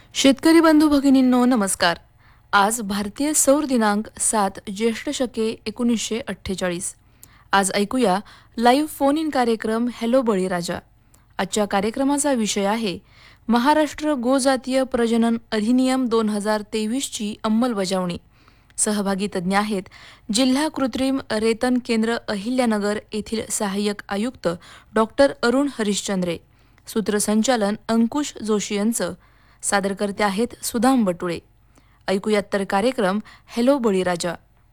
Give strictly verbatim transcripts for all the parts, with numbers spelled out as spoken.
शेतकरी बंधू भगिनींनो नमस्कार. आज भारतीय सौर दिनांक सात ज्येष्ठ शके एकोणीसशे अठ्ठेचाळीस. आज ऐकूया लाईव्ह फोन इन कार्यक्रम हॅलो बळीराजा. आजच्या कार्यक्रमाचा विषय आहे महाराष्ट्र गोजातीय प्रजनन अधिनियम दोन हजार तेवीसची अंमलबजावणी. सहभागी तज्ज्ञ आहेत जिल्हा कृत्रिम रेतन केंद्र अहिल्यानगर येथील सहाय्यक आयुक्त डॉक्टर अरुण हरिश्चंद्रे. सूत्रसंचालन अंकुश जोशी यांचं. सादरकर्ते आहेत सुदाम बटुळे. ऐकूयात तर कार्यक्रम हॅलो बळीराजा.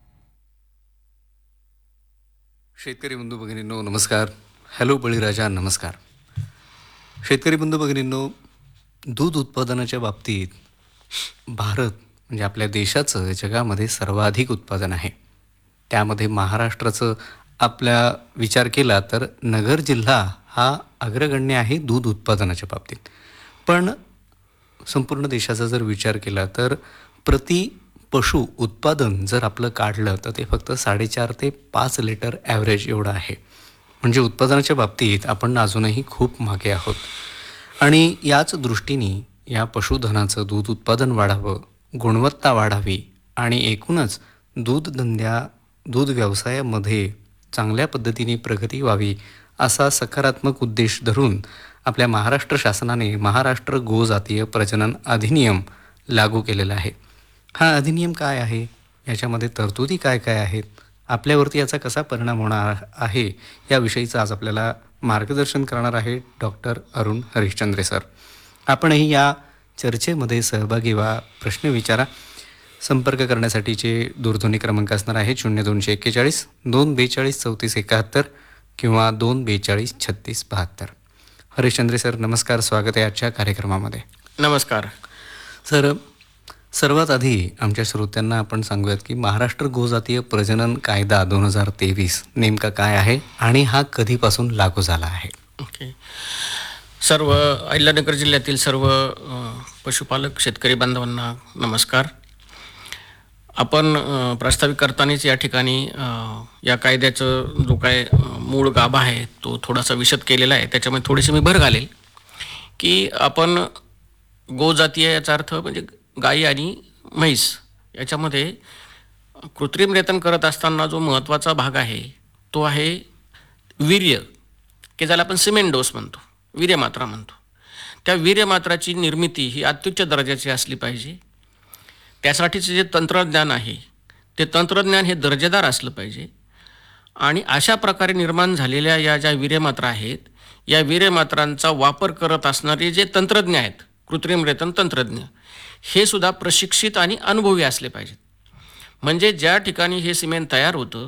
शेतकरी बंधू भगिनींनो नमस्कार. हॅलो बळीराजा नमस्कार. शेतकरी बंधू भगिनींनो, दूध उत्पादनाच्या बाबतीत भारत म्हणजे आपल्या देशाचं जगामध्ये सर्वाधिक उत्पादन आहे. त्यामध्ये महाराष्ट्राचं आपला विचार केला तर नगर जिल्हा हा अग्रगण्य आहे दूध उत्पादनाच्या बाबतीत. पण संपूर्ण देशाचा जर विचार केला तर प्रति पशु उत्पादन जर आपलं काढलं तर ते फक्त साडेचार ते पाच लिटर ॲव्हरेज एवढं आहे. म्हणजे उत्पादनाच्या बाबतीत आपण अजूनही खूप मागे आहोत. आणि याच दृष्टीने या पशुधनाचं दूध उत्पादन वाढावं, गुणवत्ता वाढावी आणि एकूणच दूधधंद्या दूध व्यवसायामध्ये चांगल्या पद्धतीने प्रगती व्हावी असा सकारात्मक उद्देश धरून आपल्या महाराष्ट्र शासनाने महाराष्ट्र गोजातीय प्रजनन अधिनियम लागू केलेला आहे. हा अधिनियम काय आहे, याच्यामध्ये तरतुदी काय काय आहेत, आपल्यावरती याचा कसा परिणाम होणार आहे याविषयीचं आज आपल्याला मार्गदर्शन करणार आहे डॉक्टर अरुण हरिश्चंद्रे सर. आपणही या चर्चेमध्ये सहभागी व्हा, प्रश्न विचारा. संपर्क करण्यासाठीचे दूरध्वनी क्रमांक असणार आहे शून्य दोनशे एक्केचाळीस दोन बेचाळीस चौतीस एकाहत्तर किंवा दोन बेचाळीस छत्तीस बहात्तर. हरिश्चंद्रे सर नमस्कार, स्वागत आहे आजच्या कार्यक्रमामध्ये. नमस्कार सर. सर्वात आधी आमच्या श्रोत्यांना आपण सांगूयात की महाराष्ट्र गोजातीय प्रजनन कायदा दोन हजार तेवीस नेमका काय आहे आणि हा कधीपासून लागू झाला आहे. ओके. सर्व अहिल्यानगर जिल्ह्यातील सर्व अ, पशुपालक शेतकरी बांधवांना नमस्कार. आपण अ, प्रस्तावित करतानाच या ठिकाणी अ, या कायद्याचं जो काय अ, मूळ गाभा आहे तो थोडासा विशद केलेला आहे. त्याच्यामध्ये थोडीशी मी भर घालेल की आपण गोजातीय याचा अर्थ म्हणजे गाई आणि म्हैस याच्यामध्ये कृत्रिम रेतन करत असताना जो महत्त्वाचा भाग आहे तो आहे वीर्य, की ज्याला आपण सिमेंट डोस म्हणतो, वीर्यमात्रा म्हणतो. त्या वीर्यमात्राची निर्मिती ही अत्युच्च दर्जाची असली पाहिजे. त्यासाठीचं जे तंत्रज्ञान आहे ते तंत्रज्ञान हे दर्जेदार असलं पाहिजे. आणि अशा प्रकारे निर्माण झालेल्या या ज्या वीर्यमात्रा आहेत या वीर्यमात्रांचा वापर करत असणारे जे तंत्रज्ञ आहेत, कृत्रिम रेतन तंत्रज्ञ, हे सुद्धा प्रशिक्षित आणि अनुभवी असले पाहिजेत. म्हणजे ज्या ठिकाणी हे सिमेंट तयार होतं